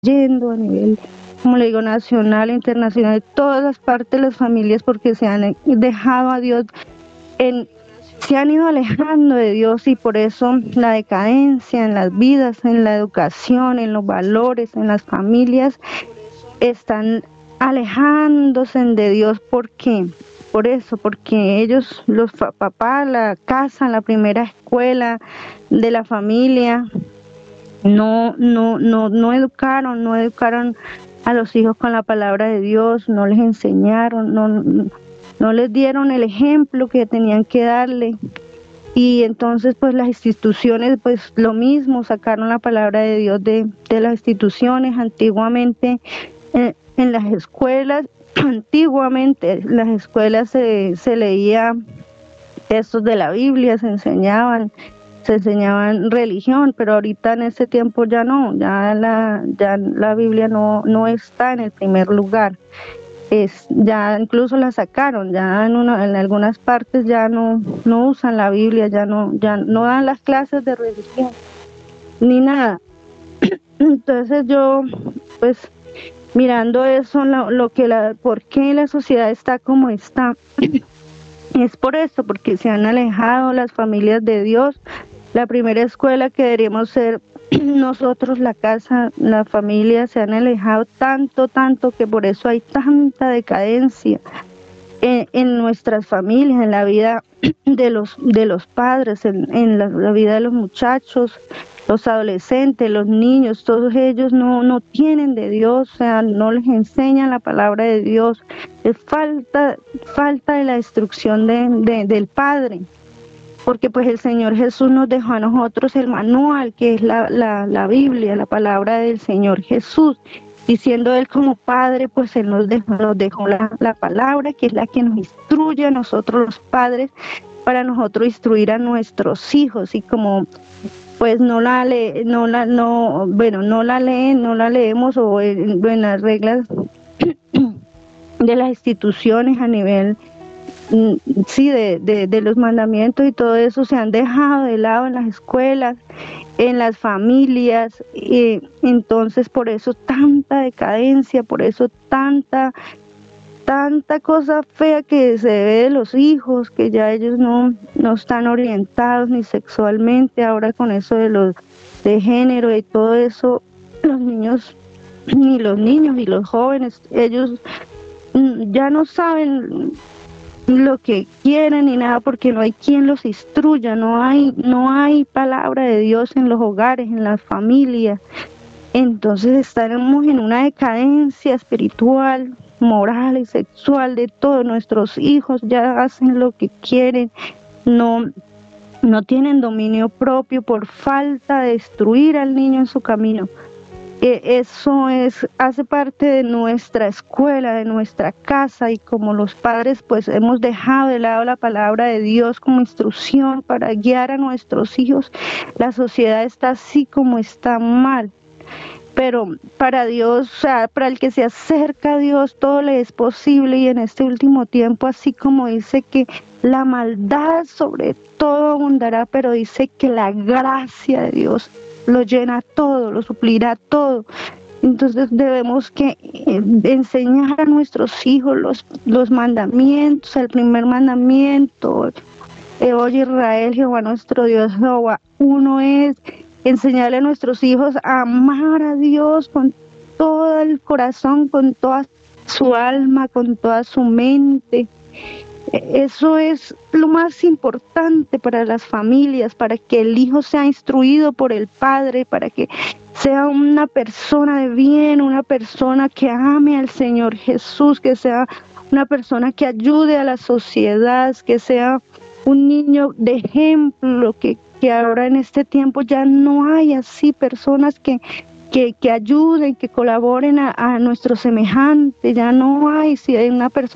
yendo a nivel, como le digo, nacional, internacional, de todas las partes de las familias, porque se han dejado a Dios, en, se han ido alejando de Dios, y por eso la decadencia en las vidas, en la educación, en los valores, en las familias, están alejándose de Dios. ¿Por qué? Por eso, porque ellos, los papás, la casa, la primera escuela de la familia, no educaron, no educaron a los hijos con la palabra de Dios, no les enseñaron, no les dieron el ejemplo que tenían que darle. Y entonces pues las instituciones pues lo mismo, sacaron la palabra de Dios de las instituciones. Antiguamente en las escuelas, antiguamente en las escuelas se leía textos de la Biblia, se enseñaban religión, pero ahorita en este tiempo ya no, ya la Biblia no está en el primer lugar. Ya incluso la sacaron, ya en algunas partes ya no usan la Biblia, ya no dan las clases de religión ni nada. Entonces yo, pues mirando eso, por qué la sociedad está como está, es por eso, porque se han alejado las familias de Dios. La primera escuela que deberíamos ser nosotros, la casa, la familia, se han alejado tanto que por eso hay tanta decadencia en nuestras familias, en la vida de los padres, en la vida de los muchachos, los adolescentes, los niños. Todos ellos no tienen de Dios, o sea, no les enseñan la palabra de Dios. Es falta de la instrucción del Padre, porque pues el Señor Jesús nos dejó a nosotros el manual, que es la Biblia, la palabra del Señor Jesús. Y siendo Él como Padre, pues Él nos dejó la palabra, que es la que nos instruye a nosotros los padres, para nosotros instruir a nuestros hijos. Y como pues no la leemos, o en las reglas de las instituciones a nivel, sí, de los mandamientos y todo eso, se han dejado de lado en las escuelas, en las familias. Entonces por eso tanta decadencia, por eso tanta cosa fea que se ve de los hijos, que ya ellos no están orientados ni sexualmente. Ahora con eso de género y todo eso, los niños y los jóvenes, ellos ya no saben lo que quieren ni nada, porque no hay quien los instruya, no hay palabra de Dios en los hogares, en las familias. Entonces estamos en una decadencia espiritual, moral y sexual de todos. Nuestros hijos ya hacen lo que quieren, no tienen dominio propio por falta de instruir al niño en su camino. Eso hace parte de nuestra escuela, de nuestra casa, y como los padres pues hemos dejado de lado la palabra de Dios como instrucción para guiar a nuestros hijos. La sociedad está así como está, mal. Pero para Dios, o sea, para el que se acerca a Dios, todo le es posible. Y en este último tiempo, así como dice que la maldad sobre todo abundará, pero dice que la gracia de Dios lo llena todo, lo suplirá todo. Entonces debemos enseñar a nuestros hijos los mandamientos. El primer mandamiento: oye Israel, Jehová nuestro Dios, Jehová uno es. Enseñarle a nuestros hijos a amar a Dios con todo el corazón, con toda su alma, con toda su mente. Eso es lo más importante para las familias, para que el hijo sea instruido por el padre, para que sea una persona de bien, una persona que ame al Señor Jesús, que sea una persona que ayude a la sociedad, que sea un niño de ejemplo, que ahora en este tiempo ya no hay así personas que ayuden, que colaboren a nuestros semejantes. Ya no hay. Si hay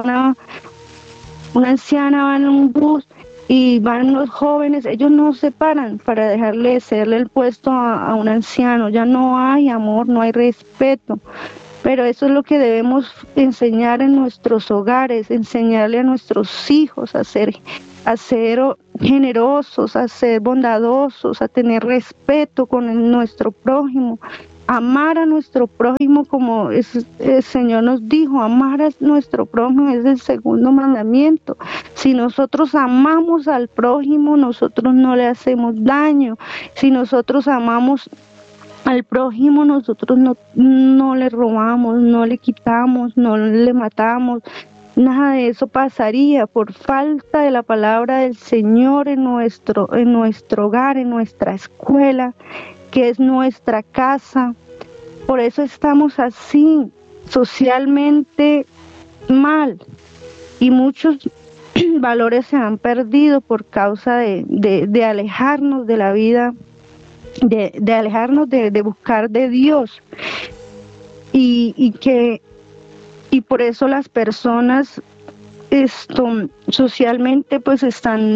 una anciana va en un bus y van los jóvenes, ellos no se paran para cederle el puesto a un anciano. Ya no hay amor, no hay respeto. Pero eso es lo que debemos enseñar en nuestros hogares, enseñarle a nuestros hijos a ser generosos, a ser bondadosos, a tener respeto con nuestro prójimo, amar a nuestro prójimo como el Señor nos dijo, amar a nuestro prójimo es el segundo mandamiento. Si nosotros amamos al prójimo, nosotros no le hacemos daño. Si nosotros amamos al prójimo, nosotros no le robamos, no le quitamos, no le matamos. Nada de eso pasaría por falta de la palabra del Señor en nuestro hogar, en nuestra escuela, que es nuestra casa. Por eso estamos así, socialmente mal, y muchos valores se han perdido por causa de alejarnos de la vida, de alejarnos de buscar de Dios, y por eso las personas socialmente pues están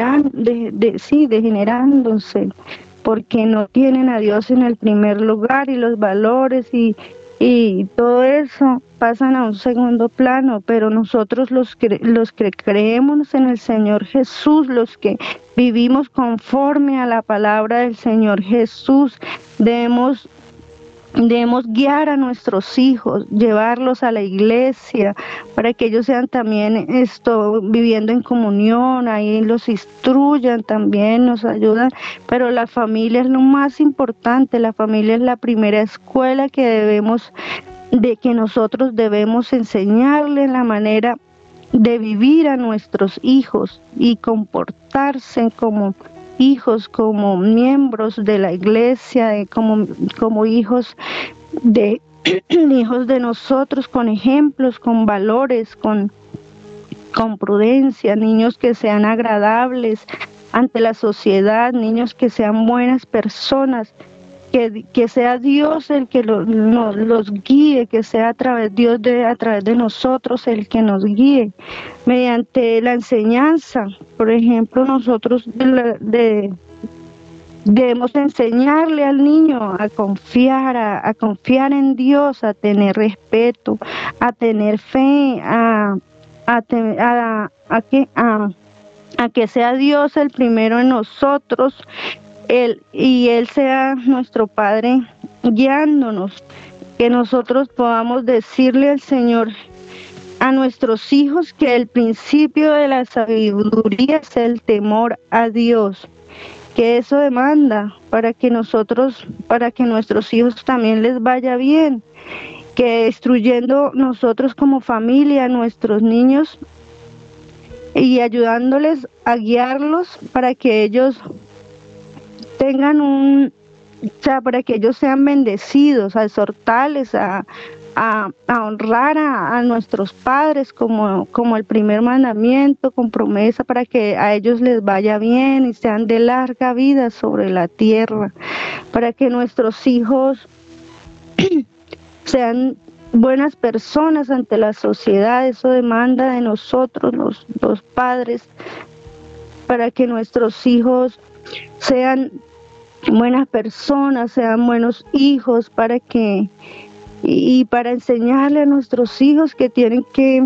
degenerándose, porque no tienen a Dios en el primer lugar, y los valores y todo eso pasan a un segundo plano. Pero nosotros los que creemos en el Señor Jesús, los que vivimos conforme a la palabra del Señor Jesús, debemos guiar a nuestros hijos, llevarlos a la iglesia para que ellos sean también viviendo en comunión, ahí los instruyan también, nos ayudan. Pero la familia es lo más importante, la familia es la primera escuela que nosotros debemos enseñarle la manera de vivir a nuestros hijos y comportarse como hijos, como miembros de la iglesia, como hijos de hijos de nosotros, con ejemplos, con valores, con prudencia, niños que sean agradables ante la sociedad, niños que sean buenas personas, que sea Dios el que los guíe, que sea a través de nosotros el que nos guíe mediante la enseñanza. Por ejemplo, nosotros debemos enseñarle al niño a confiar en Dios, a tener respeto, a tener fe, a que sea Dios el primero en nosotros, y Él sea nuestro Padre guiándonos, que nosotros podamos decirle al Señor, a nuestros hijos, que el principio de la sabiduría es el temor a Dios, que eso demanda para que nuestros hijos también les vaya bien, que instruyendo nosotros como familia a nuestros niños y ayudándoles a guiarlos para que ellos para que ellos sean bendecidos, a exhortarles a honrar a nuestros padres como el primer mandamiento, con promesa para que a ellos les vaya bien y sean de larga vida sobre la tierra, para que nuestros hijos sean buenas personas ante la sociedad. Eso demanda de nosotros los padres, para que nuestros hijos sean buenas personas, sean buenos hijos, para enseñarle a nuestros hijos que tienen que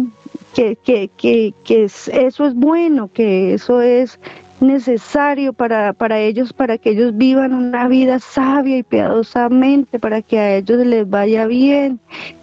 eso es bueno, que eso es necesario para ellos, para que ellos vivan una vida sabia y piadosamente, para que a ellos les vaya bien.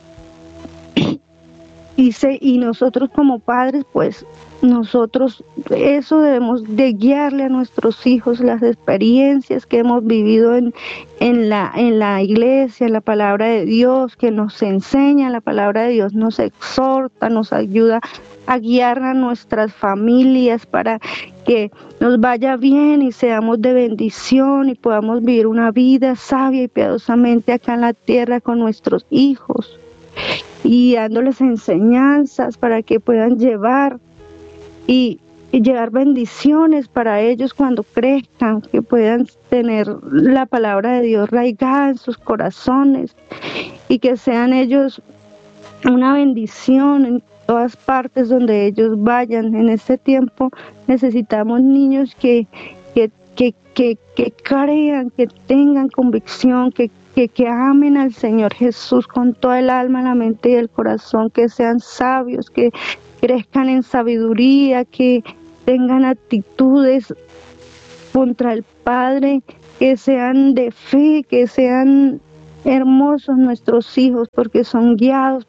Y nosotros como padres, pues nosotros eso debemos de guiarle a nuestros hijos, las experiencias que hemos vivido en la iglesia, en la palabra de Dios, que nos enseña la palabra de Dios, nos exhorta, nos ayuda a guiar a nuestras familias para que nos vaya bien y seamos de bendición y podamos vivir una vida sabia y piadosamente acá en la tierra con nuestros hijos, y dándoles enseñanzas para que puedan llevar y llevar bendiciones para ellos cuando crezcan, que puedan tener la palabra de Dios arraigada en sus corazones y que sean ellos una bendición en todas partes donde ellos vayan. En este tiempo necesitamos niños que crean, que tengan convicción, que amen al Señor Jesús con toda el alma, la mente y el corazón, que sean sabios, que crezcan en sabiduría, que tengan actitudes contra el Padre, que sean de fe, que sean hermosos nuestros hijos porque son guiados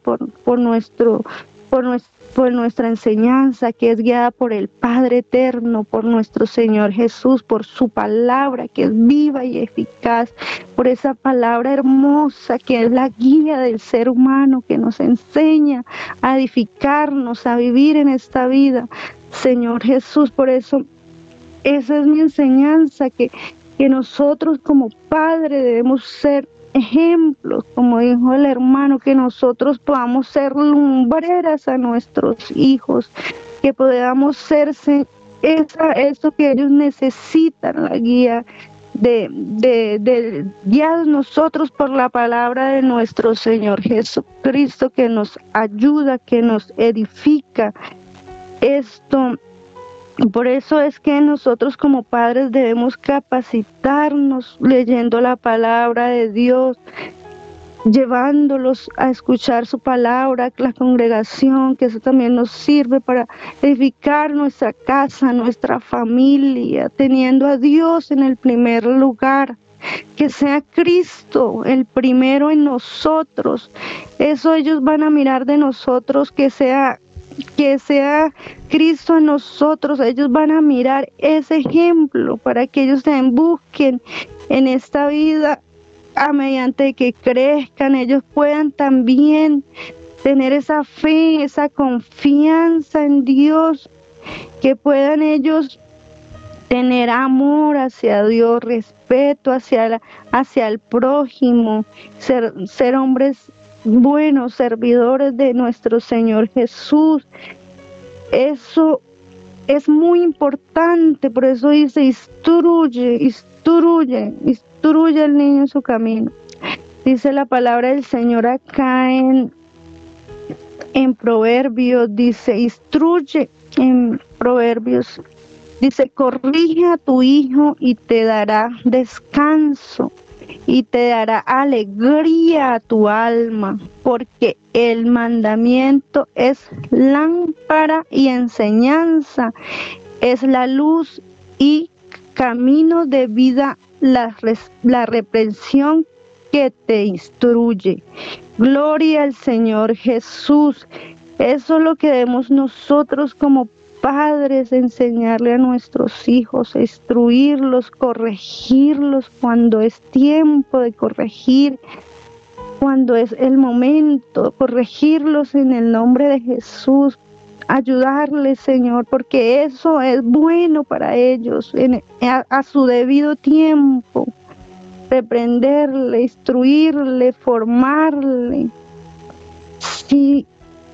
por nuestra enseñanza, que es guiada por el Padre eterno, por nuestro Señor Jesús, por su palabra que es viva y eficaz, por esa palabra hermosa que es la guía del ser humano, que nos enseña a edificarnos, a vivir en esta vida. Señor Jesús, por eso esa es mi enseñanza, que nosotros como padres debemos ser ejemplos, como dijo el hermano, que nosotros podamos ser lumbreras a nuestros hijos, que podamos serse eso que ellos necesitan, la guía de guiados nosotros por la palabra de nuestro Señor Jesucristo, que nos ayuda, que nos edifica. Por eso es que nosotros como padres debemos capacitarnos leyendo la palabra de Dios, llevándolos a escuchar su palabra, la congregación, que eso también nos sirve para edificar nuestra casa, nuestra familia, teniendo a Dios en el primer lugar. Que sea Cristo el primero en nosotros. Eso ellos van a mirar de nosotros, que sea Cristo en nosotros. Ellos van a mirar ese ejemplo para que ellos también busquen en esta vida, a mediante que crezcan, ellos puedan también tener esa fe, esa confianza en Dios, que puedan ellos tener amor hacia Dios, respeto hacia el prójimo, ser hombres buenos, servidores de nuestro Señor Jesús. Eso es muy importante, por eso dice, instruye al niño en su camino. Dice la palabra del Señor acá en Proverbios, dice, instruye en Proverbios, dice, corrige a tu hijo y te dará descanso y te dará alegría a tu alma, porque el mandamiento es lámpara y enseñanza, es la luz y camino de vida, la reprensión que te instruye. Gloria al Señor Jesús. Eso es lo que debemos nosotros como padres enseñarle a nuestros hijos, instruirlos, corregirlos cuando es tiempo de corregir, cuando es el momento, corregirlos en el nombre de Jesús, ayudarles, Señor, porque eso es bueno para ellos, a su debido tiempo, reprenderle, instruirle, formarle, sí,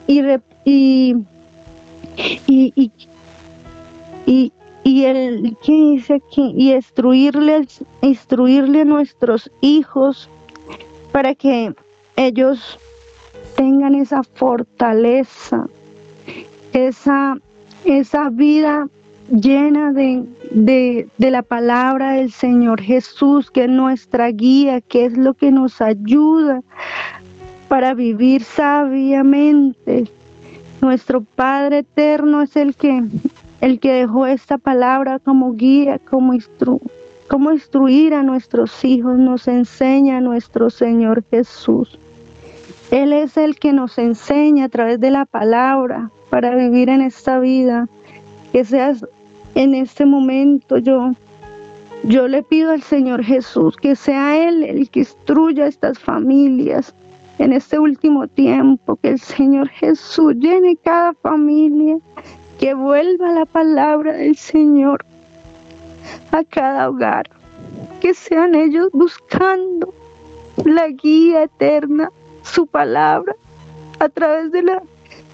¿qué dice aquí? Y instruirle a nuestros hijos para que ellos tengan esa fortaleza, esa vida llena de la palabra del Señor Jesús, que es nuestra guía, que es lo que nos ayuda para vivir sabiamente. Nuestro Padre eterno es el que dejó esta palabra como guía, como instruir a nuestros hijos, nos enseña a nuestro Señor Jesús. Él es el que nos enseña a través de la palabra para vivir en esta vida. Que seas en este momento, yo le pido al Señor Jesús que sea Él el que instruya a estas familias en este último tiempo, que el Señor Jesús llene cada familia, que vuelva la palabra del Señor a cada hogar, que sean ellos buscando la guía eterna, su palabra, a través de la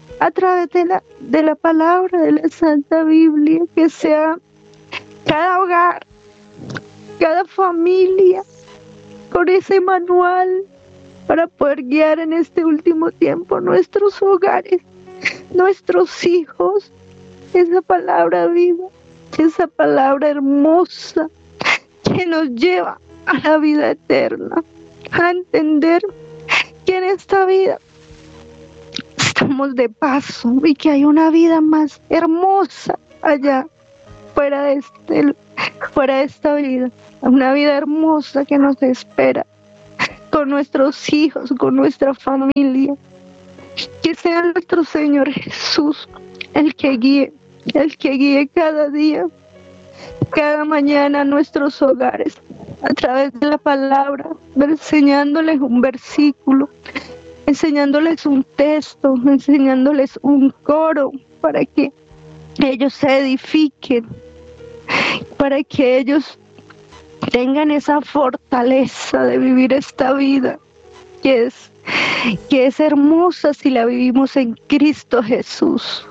palabra de la Santa Biblia, que sea cada hogar, cada familia, con ese manual para poder guiar en este último tiempo nuestros hogares, nuestros hijos, esa palabra viva, esa palabra hermosa que nos lleva a la vida eterna, a entender que en esta vida estamos de paso y que hay una vida más hermosa allá, fuera de esta vida, una vida hermosa que nos espera, con nuestros hijos, con nuestra familia. Que sea nuestro Señor Jesús el que guíe cada día, cada mañana nuestros hogares, a través de la palabra, enseñándoles un versículo, enseñándoles un texto, enseñándoles un coro, para que ellos se edifiquen, para que ellos tengan esa fortaleza de vivir esta vida, que es hermosa si la vivimos en Cristo Jesús.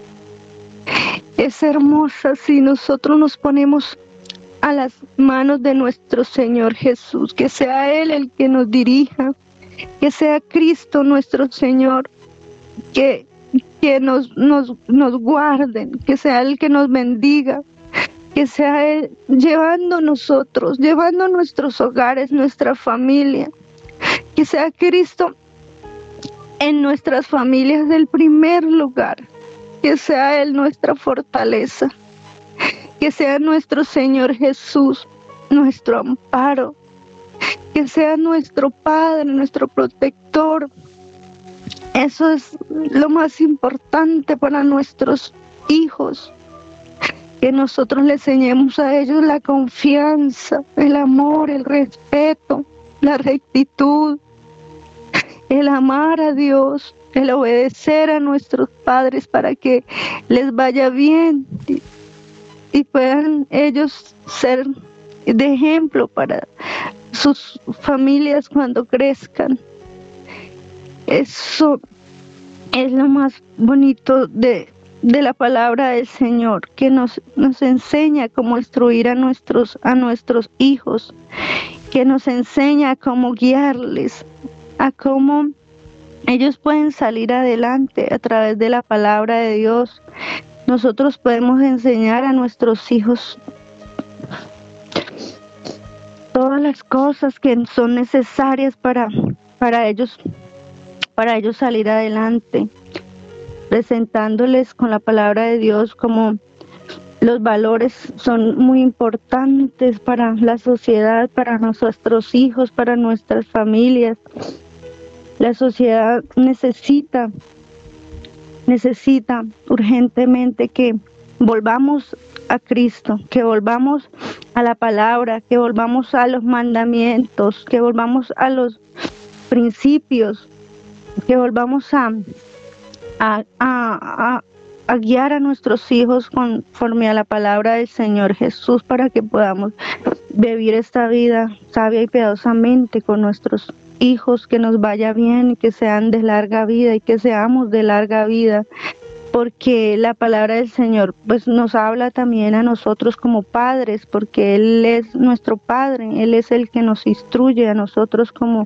Es hermosa si nosotros nos ponemos a las manos de nuestro Señor Jesús, que sea Él el que nos dirija, que sea Cristo nuestro Señor, que nos guarden, que sea Él que nos bendiga, que sea Él llevando nuestros hogares, nuestra familia, que sea Cristo en nuestras familias del primer lugar, que sea Él nuestra fortaleza, que sea nuestro Señor Jesús nuestro amparo, que sea nuestro Padre, nuestro protector. Eso es lo más importante para nuestros hijos, que nosotros le enseñemos a ellos la confianza, el amor, el respeto, la rectitud, el amar a Dios, el obedecer a nuestros padres para que les vaya bien y puedan ellos ser de ejemplo para sus familias cuando crezcan. Eso es lo más bonito de la palabra del Señor, que nos enseña cómo instruir a nuestros hijos, que nos enseña cómo guiarles, a cómo ellos pueden salir adelante a través de la palabra de Dios. Nosotros podemos enseñar a nuestros hijos todas las cosas que son necesarias para ellos salir adelante, presentándoles con la palabra de Dios como los valores son muy importantes para la sociedad, para nuestros hijos, para nuestras familias. La sociedad necesita urgentemente que volvamos a Cristo, que volvamos a la palabra, que volvamos a los mandamientos, que volvamos a los principios, que volvamos a guiar a nuestros hijos conforme a la palabra del Señor Jesús, para que podamos vivir esta vida sabia y piadosamente con nuestros hijos, que nos vaya bien y que sean de larga vida y que seamos de larga vida, porque la palabra del Señor pues nos habla también a nosotros como padres, porque Él es nuestro Padre, Él es el que nos instruye a nosotros como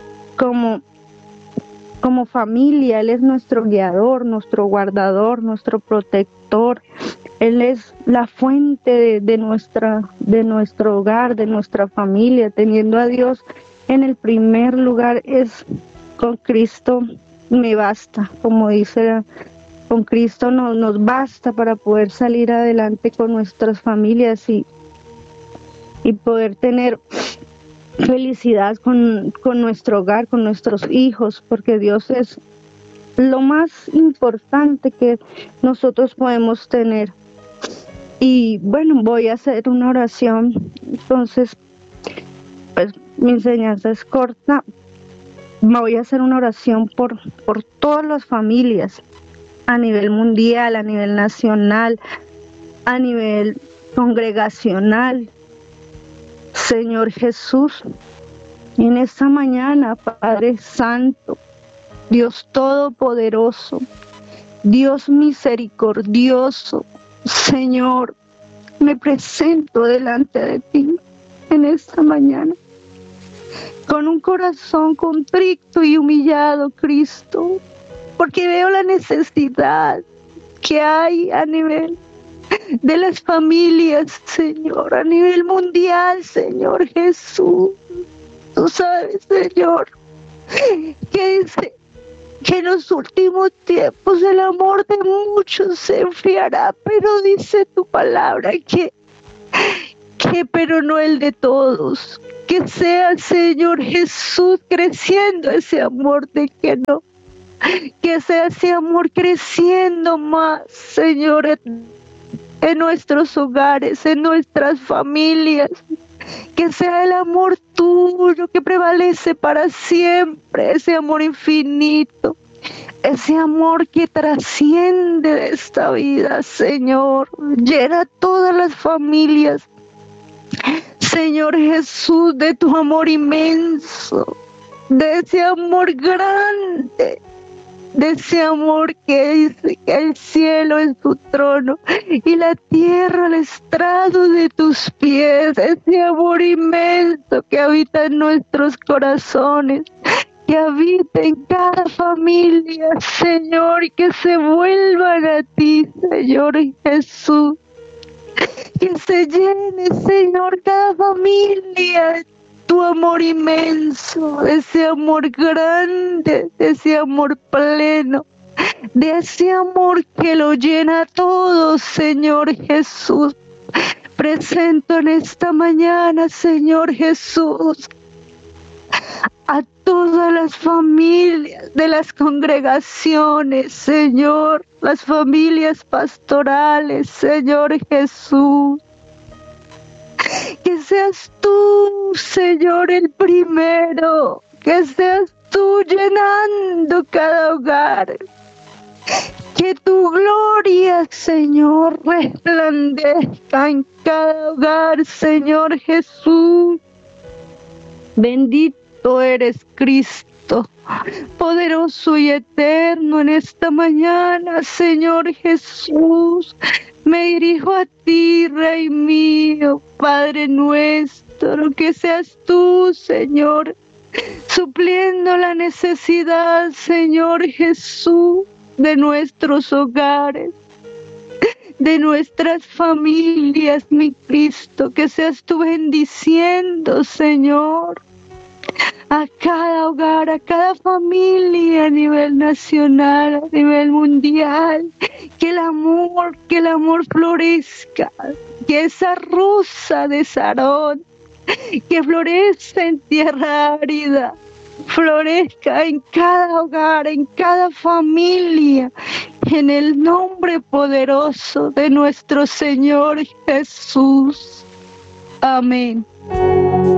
familia. Él es nuestro guiador, nuestro guardador, nuestro protector. Él es la fuente de nuestro hogar, de nuestra familia. Teniendo a Dios en el primer lugar, con Cristo me basta, como dice, con Cristo nos basta para poder salir adelante con nuestras familias y poder tener felicidad con nuestro hogar, con nuestros hijos, porque Dios es lo más importante que nosotros podemos tener. Y bueno, voy a hacer una oración. Entonces, pues mi enseñanza es corta. Voy a hacer una oración por todas las familias a nivel mundial, a nivel nacional, a nivel congregacional. Señor Jesús, en esta mañana, Padre Santo, Dios Todopoderoso, Dios misericordioso, Señor, me presento delante de ti en esta mañana, con un corazón contrito y humillado, Cristo, porque veo la necesidad que hay a nivel de las familias, Señor, a nivel mundial, Señor Jesús. Tú sabes, Señor, que dice que en los últimos tiempos el amor de muchos se enfriará, pero dice tu palabra que pero no el de todos. Que sea, Señor Jesús, creciendo ese amor de que no. Que sea ese amor creciendo más, Señor, en nuestros hogares, en nuestras familias. Que sea el amor tuyo que prevalece para siempre, ese amor infinito, ese amor que trasciende de esta vida, Señor. Llena todas las familias, Señor Jesús, de tu amor inmenso, de ese amor grande, de ese amor que dice que el cielo es tu trono y la tierra el estrado de tus pies, ese amor inmenso que habita en nuestros corazones, que habita en cada familia, Señor, y que se vuelvan a ti, Señor Jesús, que se llene, Señor, cada familia, tu amor inmenso, ese amor grande, ese amor pleno, de ese amor que lo llena todo, Señor Jesús. Presento en esta mañana, Señor Jesús, a todas las familias de las congregaciones, Señor, las familias pastorales, Señor Jesús. Que seas tú, Señor, el primero, que seas tú llenando cada hogar, que tu gloria, Señor, resplandezca en cada hogar, Señor Jesús. Bendito eres, Cristo, poderoso y eterno. En esta mañana, Señor Jesús, me dirijo a ti, Rey mío, Padre nuestro, que seas tú, Señor, supliendo la necesidad, Señor Jesús, de nuestros hogares, de nuestras familias, mi Cristo, que seas tú bendiciendo, Señor, a cada hogar, a cada familia a nivel nacional, a nivel mundial, que el amor florezca, que esa rosa de Sarón, que florece en tierra árida, florezca en cada hogar, en cada familia, en el nombre poderoso de nuestro Señor Jesús. Amén.